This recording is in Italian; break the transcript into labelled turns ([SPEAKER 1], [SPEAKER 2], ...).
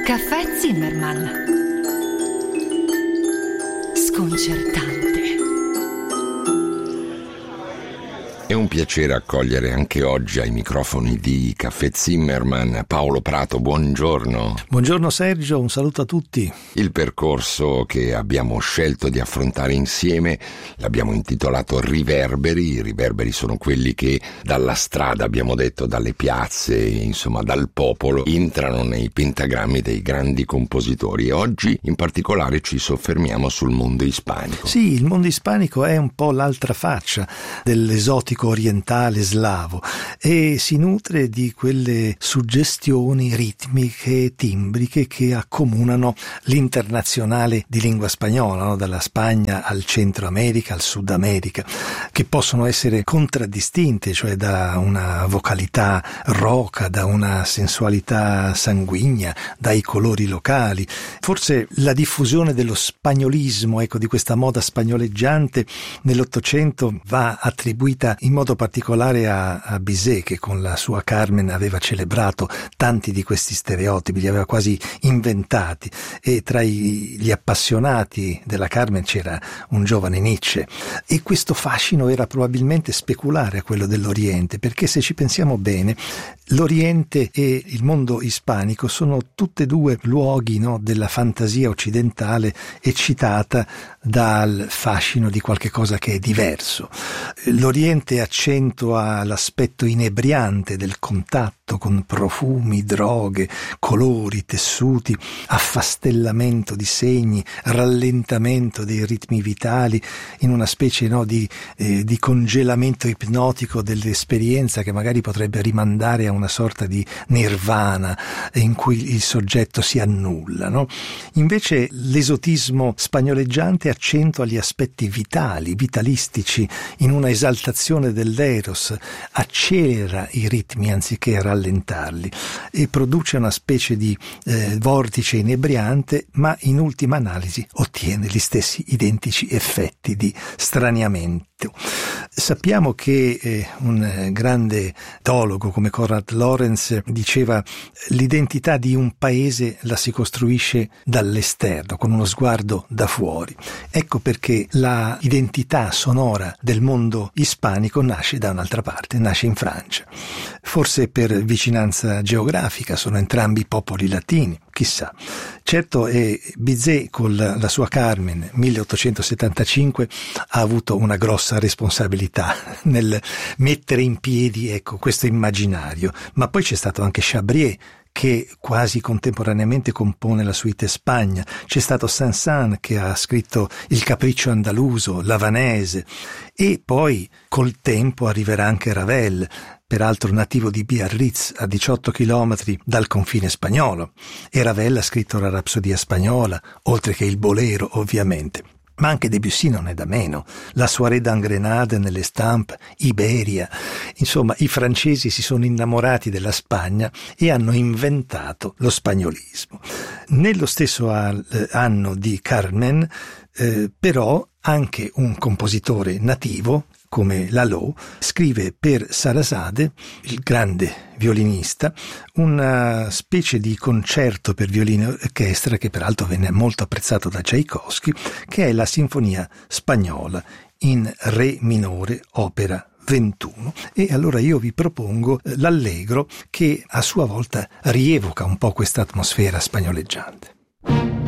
[SPEAKER 1] Caffè Zimmermann. Sconcertante.
[SPEAKER 2] È un piacere accogliere anche oggi ai microfoni di Caffè Zimmermann Paolo Prato, buongiorno.
[SPEAKER 3] Buongiorno Sergio, un saluto a tutti.
[SPEAKER 2] Il percorso che abbiamo scelto di affrontare insieme l'abbiamo intitolato Riverberi. I riverberi sono quelli che dalla strada, abbiamo detto, dalle piazze, insomma dal popolo, entrano nei pentagrammi dei grandi compositori, e oggi in particolare ci soffermiamo sul mondo ispanico.
[SPEAKER 3] Sì, il mondo ispanico è un po' l'altra faccia dell'esotico orientale slavo e si nutre di quelle suggestioni ritmiche e timbriche che accomunano l'internazionale di lingua spagnola, no? Dalla Spagna al Centro America, al Sud America, che possono essere contraddistinte, cioè da una vocalità roca, da una sensualità sanguigna, dai colori locali. Forse la diffusione dello spagnolismo, di questa moda spagnoleggiante nell'Ottocento va attribuita in modo particolare a Bizet, che con la sua Carmen aveva celebrato tanti di questi stereotipi, li aveva quasi inventati, e tra gli appassionati della Carmen c'era un giovane Nietzsche, e questo fascino era probabilmente speculare a quello dell'Oriente, perché se ci pensiamo bene l'Oriente e il mondo ispanico sono tutte e due luoghi, no, della fantasia occidentale eccitata dal fascino di qualche cosa che è diverso. L'Oriente accentua l'aspetto inebriante del contatto con profumi, droghe, colori, tessuti, affastellamento di segni, rallentamento dei ritmi vitali in una specie di congelamento ipnotico dell'esperienza che magari potrebbe rimandare a una sorta di nirvana in cui il soggetto si annulla, no? Invece l'esotismo spagnoleggiante accentua gli aspetti vitali, vitalistici, in una esaltazione dell'eros, accelera i ritmi anziché rallentarli e produce una specie di vortice inebriante, ma in ultima analisi ottiene gli stessi identici effetti di straniamento. Sappiamo che un grande teologo come Konrad Lorenz diceva: l'identità di un paese la si costruisce dall'esterno, con uno sguardo da fuori. Ecco perché la identità sonora del mondo ispanico nasce da un'altra parte, nasce in Francia. Forse per vicinanza geografica, sono entrambi popoli latini, chissà. Certo, Bizet con la sua Carmen 1875 ha avuto una grossa responsabilità nel mettere in piedi questo immaginario, ma poi c'è stato anche Chabrier, che quasi contemporaneamente compone la suite Spagna. C'è stato Saint-Saëns, che ha scritto il Capriccio andaluso, l'Havanese, e poi col tempo arriverà anche Ravel, peraltro nativo di Biarritz, a 18 chilometri dal confine spagnolo, e Ravel ha scritto la Rapsodia spagnola, oltre che il Bolero ovviamente. Ma anche Debussy non è da meno, la Soirée d'Angrenade nelle Estampes, Iberia. Insomma, i francesi si sono innamorati della Spagna e hanno inventato lo spagnolismo. Nello stesso anno di Carmen, però, anche un compositore nativo come Lalo scrive per Sarasate, il grande violinista, una specie di concerto per violino e orchestra che peraltro venne molto apprezzato da Tchaikovsky, che è la Sinfonia spagnola in re minore, opera 21. E allora io vi propongo l'Allegro, che a sua volta rievoca un po' questa atmosfera spagnoleggiante.